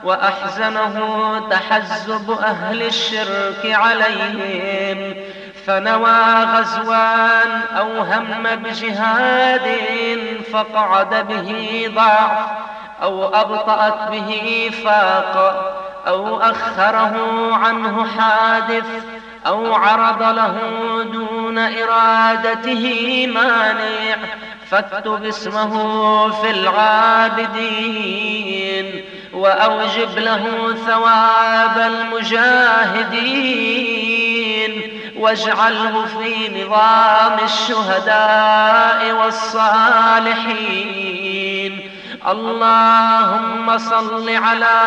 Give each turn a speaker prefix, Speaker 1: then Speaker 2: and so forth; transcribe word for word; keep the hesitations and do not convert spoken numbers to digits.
Speaker 1: وأحزنه تحزب أهل الشرك عليهم، فنوى غزوان أو هم بجهاد فقعد به ضعف، أو أبطأت به فاق، أو أخره عنه حادث، أو عرض له دون إرادته مانع، فاكتب اسمه في العابدين، وأوجب له ثواب المجاهدين، واجعله في نظام الشهداء والصالحين. اللهم صل على